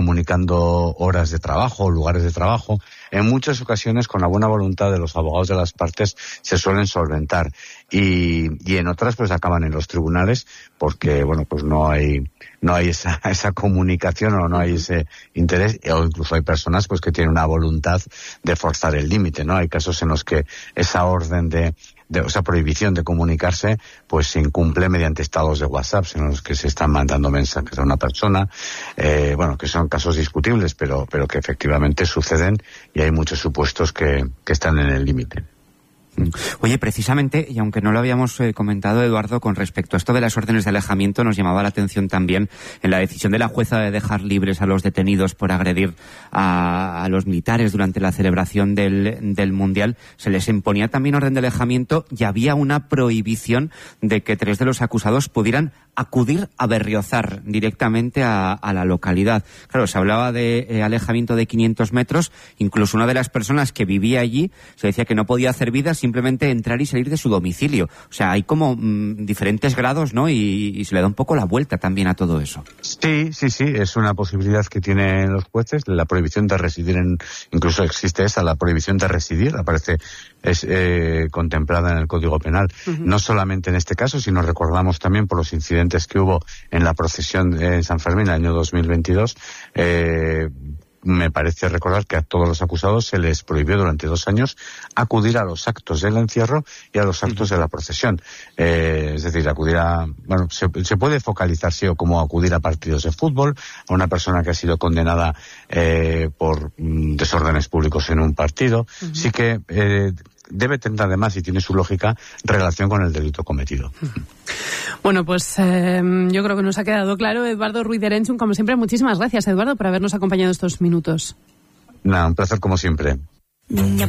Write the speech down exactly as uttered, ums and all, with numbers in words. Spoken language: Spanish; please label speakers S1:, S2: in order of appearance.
S1: comunicando horas de trabajo, lugares de trabajo. En muchas ocasiones, con la buena voluntad de los abogados de las partes, se suelen solventar. Y, y en otras, pues acaban en los tribunales, porque, bueno, pues no hay, no hay esa, esa comunicación o no hay ese interés, o incluso hay personas, pues, que tienen una voluntad de forzar el límite, ¿no? Hay casos en los que esa orden de, de, o sea, prohibición de comunicarse, pues se incumple mediante estados de WhatsApp en los que se están mandando mensajes a una persona, eh, bueno, que son casos discutibles, pero, pero que efectivamente suceden y hay muchos supuestos que, que están en el límite.
S2: Oye, precisamente, y aunque no lo habíamos eh, comentado, Eduardo, con respecto a esto de las órdenes de alejamiento, nos llamaba la atención también en la decisión de la jueza de dejar libres a los detenidos por agredir a, a los militares durante la celebración del, del Mundial. Se les imponía también orden de alejamiento y había una prohibición de que tres de los acusados pudieran acudir a Berriozar directamente a, a la localidad. Claro, se hablaba de eh, alejamiento de quinientos metros, incluso una de las personas que vivía allí se decía que no podía hacer vida simplemente entrar y salir de su domicilio. O sea, hay como mmm, diferentes grados, ¿no? Y, y se le da un poco la vuelta también a todo eso.
S1: Sí, sí, sí, es una posibilidad que tienen los jueces, la prohibición de residir en, incluso existe esa, la prohibición de residir, aparece, es eh, contemplada en el Código Penal. Uh-huh. No solamente en este caso, sino recordamos también por los incidentes que hubo en la procesión de San Fermín el año dos mil veintidós, eh, me parece recordar que a todos los acusados se les prohibió durante dos años acudir a los actos del encierro y a los actos de la procesión. Eh, es decir, acudir a... Bueno, se, se puede focalizar, sí, o como acudir a partidos de fútbol, a una persona que ha sido condenada eh, por mm, desórdenes públicos en un partido. Uh-huh. Sí que eh, debe tener además, y tiene su lógica, relación con el delito cometido. Uh-huh.
S3: Bueno, pues eh, yo creo que nos ha quedado claro. Eduardo Ruiz de Erenchun, como siempre, muchísimas gracias, Eduardo, por habernos acompañado estos minutos.
S1: Nada, un placer como siempre.